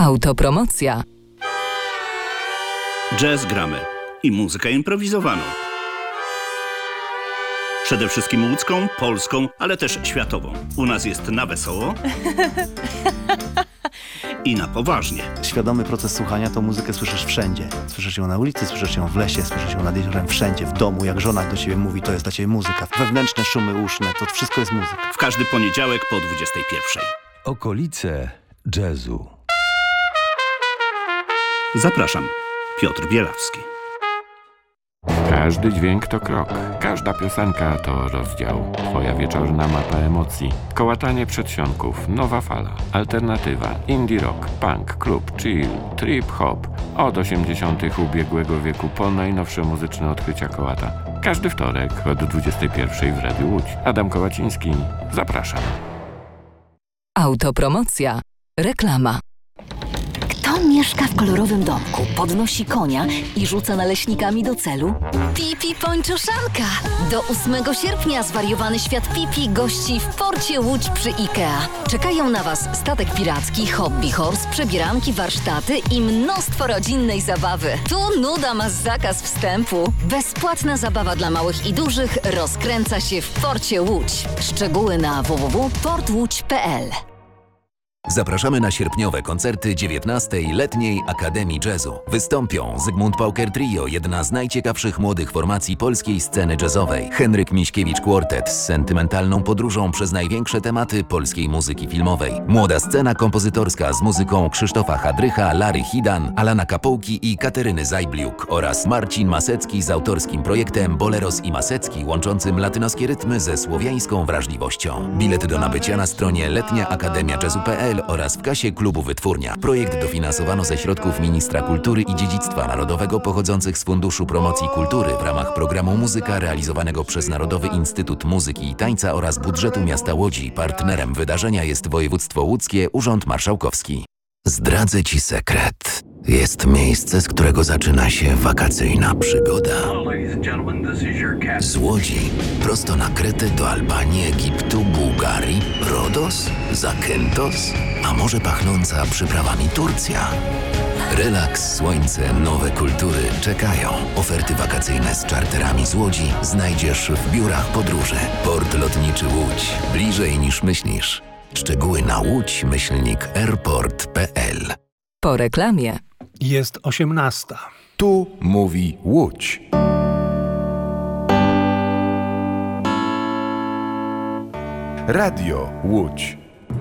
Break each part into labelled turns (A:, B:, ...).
A: Autopromocja.
B: Jazz gramy i muzykę improwizowaną. Przede wszystkim łódzką, polską, ale też światową. U nas jest na wesoło i na poważnie.
C: Świadomy proces słuchania to muzykę słyszysz wszędzie. Słyszysz ją na ulicy, słyszysz ją w lesie, słyszysz ją nad jeziorem, wszędzie, w domu. Jak żona do ciebie mówi, to jest dla ciebie muzyka. Wewnętrzne szumy uszne, to wszystko jest muzyka.
B: W każdy poniedziałek po 21:00.
D: Okolice jazzu.
B: Zapraszam, Piotr Bielawski.
E: Każdy dźwięk to krok, każda piosenka to rozdział. Twoja wieczorna mapa emocji. Kołatanie przedsionków, nowa fala, alternatywa, indie rock, punk, klub, chill, trip hop. Od 80. ubiegłego wieku po najnowsze muzyczne odkrycia kołata. Każdy wtorek od 21:00 w Radiu Łódź. Adam Kołaciński, zapraszam.
A: Autopromocja. Reklama.
F: Kto mieszka w kolorowym domku, podnosi konia i rzuca naleśnikami do celu? Pipi Pończoszanka! Do 8 sierpnia zwariowany świat Pipi gości w porcie Łódź przy IKEA. Czekają na Was statek piracki, hobby horse, przebieranki, warsztaty i mnóstwo rodzinnej zabawy. Tu nuda ma zakaz wstępu. Bezpłatna zabawa dla małych i dużych rozkręca się w porcie Łódź. Szczegóły na www.portłódź.pl.
G: Zapraszamy na sierpniowe koncerty 19. Letniej Akademii Jazzu. Wystąpią Zygmunt Pauker Trio, jedna z najciekawszych młodych formacji polskiej sceny jazzowej. Henryk Miśkiewicz Quartet z sentymentalną podróżą przez największe tematy polskiej muzyki filmowej. Młoda scena kompozytorska z muzyką Krzysztofa Hadrycha, Lary Hidan, Alana Kapołki i Kateryny Zajbliuk oraz Marcin Masecki z autorskim projektem Boleros i Masecki, łączącym latynoskie rytmy ze słowiańską wrażliwością. Bilety do nabycia na stronie letniaakademiajazzu.pl oraz w kasie klubu Wytwórnia. Projekt dofinansowano ze środków Ministra Kultury i Dziedzictwa Narodowego pochodzących z Funduszu Promocji Kultury w ramach programu Muzyka realizowanego przez Narodowy Instytut Muzyki i Tańca oraz budżetu miasta Łodzi. Partnerem wydarzenia jest województwo łódzkie, Urząd Marszałkowski. Zdradzę Ci sekret. Jest miejsce, z którego zaczyna się wakacyjna przygoda. Z Łodzi prosto na Kretę do Albanii, Egiptu, Bułgarii, Rodos, Zakynthos, a może pachnąca przyprawami Turcja. Relaks, słońce, nowe kultury czekają. Oferty wakacyjne z czarterami z Łodzi znajdziesz w biurach podróży. Port Lotniczy Łódź. Bliżej niż myślisz. Szczegóły na łódź-airport.pl.
A: Po reklamie.
H: Jest 18:00.
D: Tu mówi Łódź. Radio Łódź.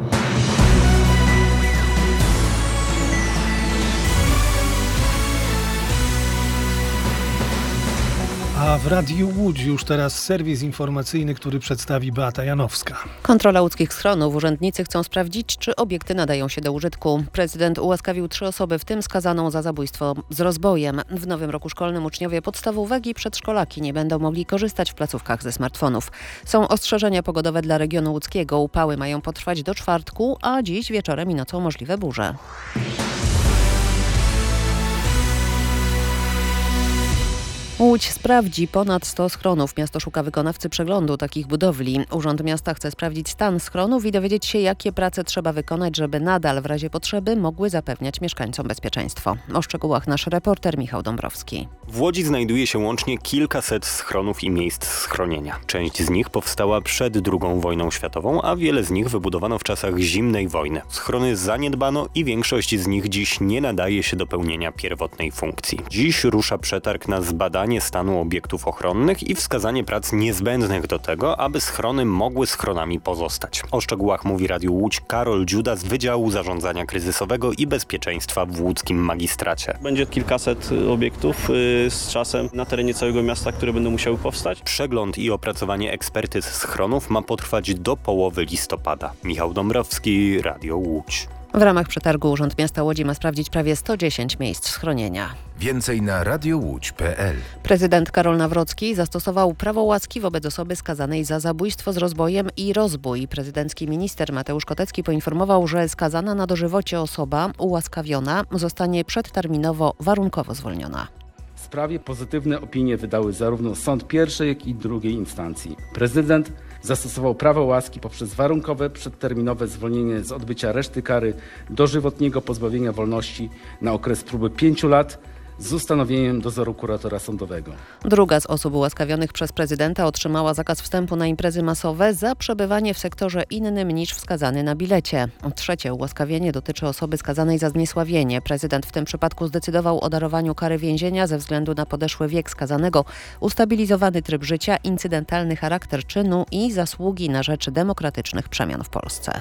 H: A w Radiu Łódź już teraz serwis informacyjny, który przedstawi Beata Janowska.
I: Kontrola łódzkich schronów. Urzędnicy chcą sprawdzić, czy obiekty nadają się do użytku. Prezydent ułaskawił 3 osoby, w tym skazaną za zabójstwo z rozbojem. W nowym roku szkolnym uczniowie podstawówek i przedszkolaki nie będą mogli korzystać w placówkach ze smartfonów. Są ostrzeżenia pogodowe dla regionu łódzkiego. Upały mają potrwać do czwartku, a dziś wieczorem i nocą możliwe burze. Łódź sprawdzi ponad 100 schronów. Miasto szuka wykonawcy przeglądu takich budowli. Urząd Miasta chce sprawdzić stan schronów i dowiedzieć się, jakie prace trzeba wykonać, żeby nadal w razie potrzeby mogły zapewniać mieszkańcom bezpieczeństwo. O szczegółach nasz reporter Michał Dąbrowski.
J: W Łodzi znajduje się łącznie kilkaset schronów i miejsc schronienia. Część z nich powstała przed II wojną światową, a wiele z nich wybudowano w czasach zimnej wojny. Schrony zaniedbano i większość z nich dziś nie nadaje się do pełnienia pierwotnej funkcji. Dziś rusza przetarg na zbadanie stanu obiektów ochronnych i wskazanie prac niezbędnych do tego, aby schrony mogły schronami pozostać. O szczegółach mówi Radiu Łódź Karol Dziuda z Wydziału Zarządzania Kryzysowego i Bezpieczeństwa w łódzkim magistracie.
K: Będzie kilkaset obiektów z czasem na terenie całego miasta, które będą musiały powstać.
J: Przegląd i opracowanie ekspertyz schronów ma potrwać do połowy listopada. Michał Dąbrowski, Radio Łódź.
I: W ramach przetargu Urząd Miasta Łodzi ma sprawdzić prawie 110 miejsc schronienia.
D: Więcej na radiowódź.pl.
I: Prezydent Karol Nawrocki zastosował prawo łaski wobec osoby skazanej za zabójstwo z rozbojem i rozbój. Prezydencki minister Mateusz Kotecki poinformował, że skazana na dożywocie osoba ułaskawiona zostanie przedterminowo warunkowo zwolniona.
L: W sprawie pozytywne opinie wydały zarówno sąd pierwszej, jak i drugiej instancji. Prezydent zastosował prawo łaski poprzez warunkowe, przedterminowe zwolnienie z odbycia reszty kary dożywotniego pozbawienia wolności na okres próby 5 lat z ustanowieniem dozoru kuratora sądowego.
I: Druga z osób ułaskawionych przez prezydenta otrzymała zakaz wstępu na imprezy masowe za przebywanie w sektorze innym niż wskazany na bilecie. Trzecie ułaskawienie dotyczy osoby skazanej za zniesławienie. Prezydent w tym przypadku zdecydował o darowaniu kary więzienia ze względu na podeszły wiek skazanego, ustabilizowany tryb życia, incydentalny charakter czynu i zasługi na rzecz demokratycznych przemian w Polsce.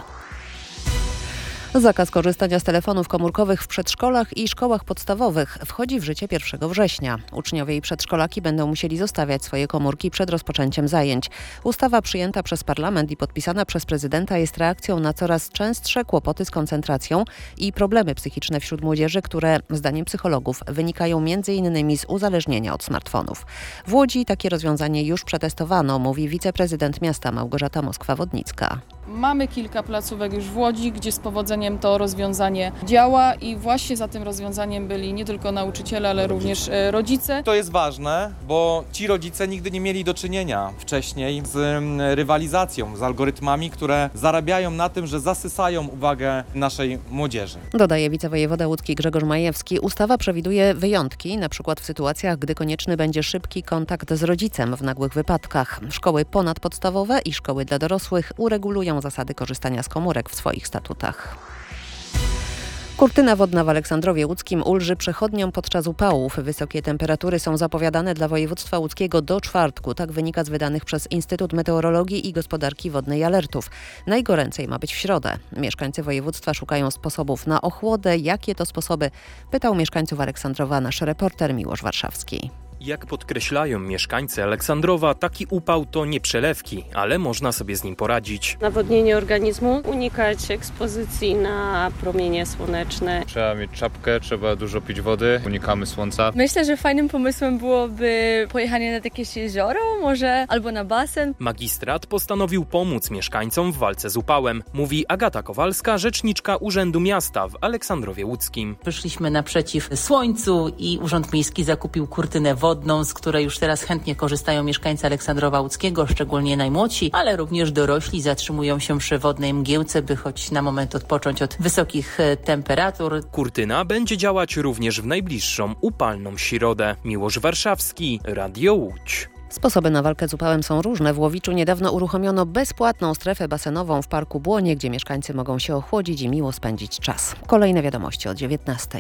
I: Zakaz korzystania z telefonów komórkowych w przedszkolach i szkołach podstawowych wchodzi w życie 1 września. Uczniowie i przedszkolaki będą musieli zostawiać swoje komórki przed rozpoczęciem zajęć. Ustawa przyjęta przez parlament i podpisana przez prezydenta jest reakcją na coraz częstsze kłopoty z koncentracją i problemy psychiczne wśród młodzieży, które zdaniem psychologów wynikają m.in. z uzależnienia od smartfonów. W Łodzi takie rozwiązanie już przetestowano, mówi wiceprezydent miasta Małgorzata Moskwa-Wodnicka.
M: Mamy kilka placówek już w Łodzi, gdzie z powodzeniem to rozwiązanie działa i właśnie za tym rozwiązaniem byli nie tylko nauczyciele, ale również rodzice.
N: To jest ważne, bo ci rodzice nigdy nie mieli do czynienia wcześniej z rywalizacją, z algorytmami, które zarabiają na tym, że zasysają uwagę naszej młodzieży.
I: Dodaje wicewojewoda łódzki Grzegorz Majewski. Ustawa przewiduje wyjątki, np. w sytuacjach, gdy konieczny będzie szybki kontakt z rodzicem w nagłych wypadkach. Szkoły ponadpodstawowe i szkoły dla dorosłych uregulują zasady korzystania z komórek w swoich statutach. Kurtyna wodna w Aleksandrowie Łódzkim ulży przechodniom podczas upałów. Wysokie temperatury są zapowiadane dla województwa łódzkiego do czwartku. Tak wynika z wydanych przez Instytut Meteorologii i Gospodarki Wodnej alertów. Najgoręcej ma być w środę. Mieszkańcy województwa szukają sposobów na ochłodę. Jakie to sposoby? Pytał mieszkańców Aleksandrowa nasz reporter Miłosz Warszawski.
O: Jak podkreślają mieszkańcy Aleksandrowa, taki upał to nie przelewki, ale można sobie z nim poradzić.
P: Nawodnienie organizmu, unikać ekspozycji na promienie słoneczne.
Q: Trzeba mieć czapkę, trzeba dużo pić wody, unikamy słońca.
R: Myślę, że fajnym pomysłem byłoby pojechanie na jakieś jezioro, może albo na basen.
O: Magistrat postanowił pomóc mieszkańcom w walce z upałem, mówi Agata Kowalska, rzeczniczka Urzędu Miasta w Aleksandrowie Łódzkim.
S: Wyszliśmy naprzeciw słońcu i Urząd Miejski zakupił kurtynę wodną, z której już teraz chętnie korzystają mieszkańcy Aleksandrowa Łódzkiego, szczególnie najmłodsi, ale również dorośli zatrzymują się przy wodnej mgiełce, by choć na moment odpocząć od wysokich temperatur.
O: Kurtyna będzie działać również w najbliższą upalną środę. Miłosz Warszawski, Radio Łódź.
I: Sposoby na walkę z upałem są różne. W Łowiczu niedawno uruchomiono bezpłatną strefę basenową w Parku Błonie, gdzie mieszkańcy mogą się ochłodzić i miło spędzić czas. Kolejne wiadomości o 19:00.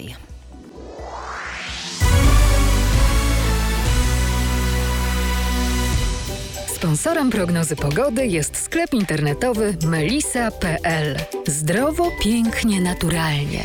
A: Sponsorem prognozy pogody jest sklep internetowy melisa.pl. Zdrowo, pięknie, naturalnie.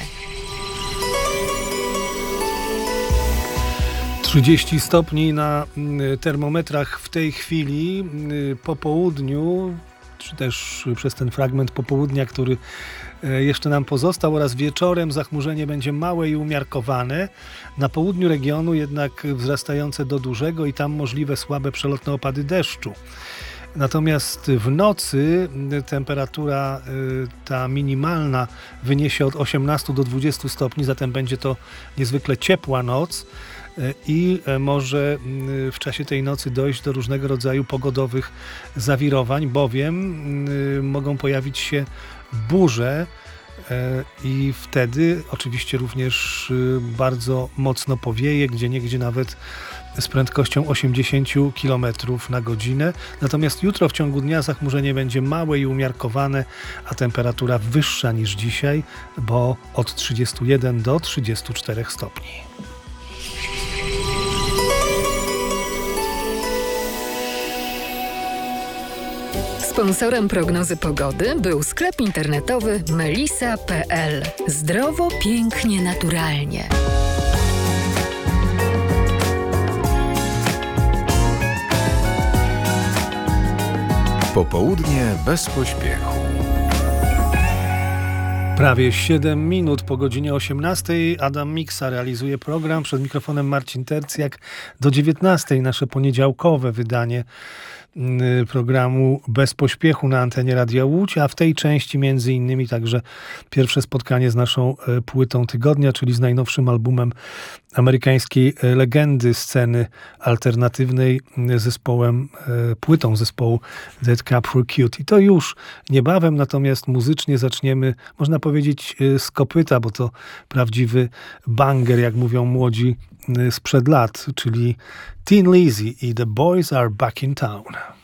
H: 30 stopni na termometrach w tej chwili. Po południu, czy też przez ten fragment popołudnia, który jeszcze nam pozostał, oraz wieczorem zachmurzenie będzie małe i umiarkowane. Na południu regionu jednak wzrastające do dużego i tam możliwe słabe przelotne opady deszczu. Natomiast w nocy temperatura ta minimalna wyniesie od 18 do 20 stopni, zatem będzie to niezwykle ciepła noc i może w czasie tej nocy dojść do różnego rodzaju pogodowych zawirowań, bowiem mogą pojawić się burze i wtedy oczywiście również bardzo mocno powieje, gdzieniegdzie nawet z prędkością 80 km na godzinę. Natomiast jutro w ciągu dnia zachmurzenie będzie małe i umiarkowane, a temperatura wyższa niż dzisiaj, bo od 31 do 34 stopni.
A: Sponsorem prognozy pogody był sklep internetowy melisa.pl. Zdrowo, pięknie, naturalnie.
D: Popołudnie bez pośpiechu.
H: Prawie 7 minut po godzinie 18. Adam Miksa realizuje program. Przed mikrofonem Marcin Tercjak. Do 19. nasze poniedziałkowe wydanie programu Bez Pośpiechu na antenie Radia Łódź, a w tej części między innymi także pierwsze spotkanie z naszą płytą tygodnia, czyli z najnowszym albumem amerykańskiej legendy sceny alternatywnej płytą zespołu Dead Cup for Cute. I to już niebawem, natomiast muzycznie zaczniemy, można powiedzieć, z kopyta, bo to prawdziwy banger, jak mówią młodzi sprzed lat, czyli Thin Lizzy i The Boys Are Back in Town.